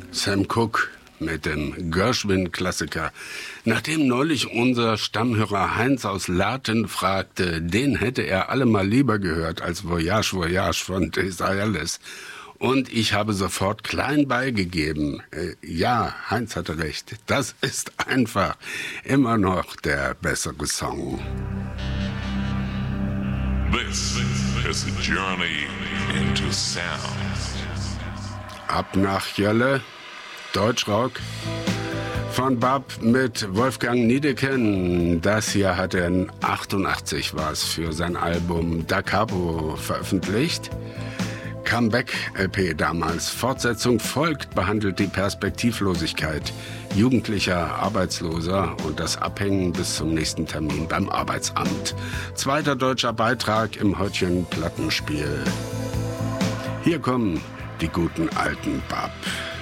Sam Cooke mit dem Gershwin-Klassiker. Nachdem neulich unser Stammhörer Heinz aus Lerten fragte, den hätte er allemal lieber gehört als Voyage, Voyage von Desireless. Und ich habe sofort klein beigegeben. Ja, Heinz hatte recht. Das ist einfach immer noch der bessere Song. This is a journey into sound. Ab nach Jölle, Deutschrock. Von Bab mit Wolfgang Niedecken. Das hier hat er in 88 was für sein Album Da Capo veröffentlicht. Comeback-LP damals. Fortsetzung folgt, behandelt die Perspektivlosigkeit jugendlicher Arbeitsloser und das Abhängen bis zum nächsten Termin beim Arbeitsamt. Zweiter deutscher Beitrag im heutigen Plattenspiel. Hier kommen die guten alten Bab.